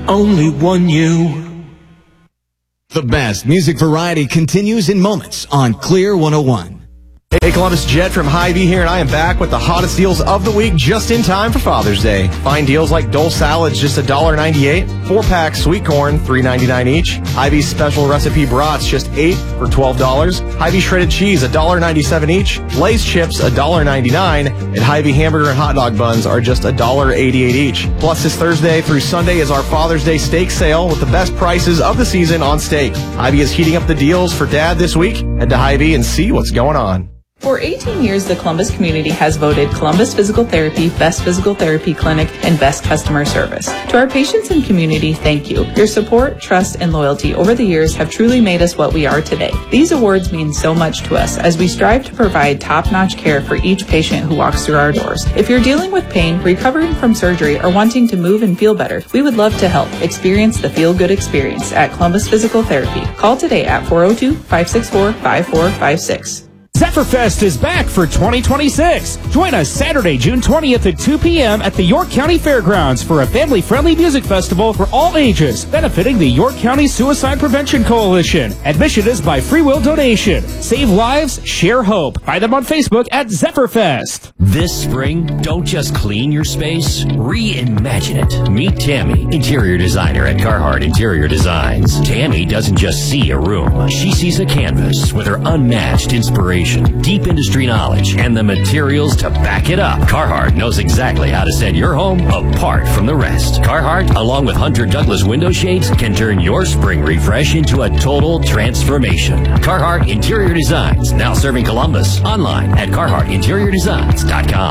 only one you. The best music variety continues in moments on Clear 101. Hey Columbus, Jed from Hy-Vee here, and I am back with the hottest deals of the week just in time for Father's Day. Find deals like Dole salads just $1.98, 4-pack sweet corn $3.99 each, Hy-Vee special recipe brats just $8 for $12, Hy-Vee shredded cheese $1.97 each, Lay's chips $1.99, and Hy-Vee hamburger and hot dog buns are just $1.88 each. Plus, this Thursday through Sunday is our Father's Day steak sale with the best prices of the season on steak. Hy-Vee is heating up the deals for Dad this week. Head to Hy-Vee and see what's going on. For 18 years, the Columbus community has voted Columbus Physical Therapy Best Physical Therapy Clinic and Best Customer Service. To our patients and community, thank you. Your support, trust, and loyalty over the years have truly made us what we are today. These awards mean so much to us as we strive to provide top-notch care for each patient who walks through our doors. If you're dealing with pain, recovering from surgery, or wanting to move and feel better, we would love to help. Experience the feel-good experience at Columbus Physical Therapy. Call today at 402-564-5456. Zephyrfest is back for 2026. Join us Saturday, June 20th at 2 p.m. at the York County Fairgrounds for a family-friendly music festival for all ages, benefiting the York County Suicide Prevention Coalition. Admission is by free will donation. Save lives, share hope. Find them on Facebook at Zephyrfest. This spring, don't just clean your space, reimagine it. Meet Tammy, interior designer at Carhartt Interior Designs. Tammy doesn't just see a room. She sees a canvas with her unmatched inspiration, deep industry knowledge, and the materials to back it up. Carhartt knows exactly how to set your home apart from the rest. Carhartt, along with Hunter Douglas window shades, can turn your spring refresh into a total transformation. Carhartt Interior Designs, now serving Columbus. Online at CarharttInteriorDesigns.com.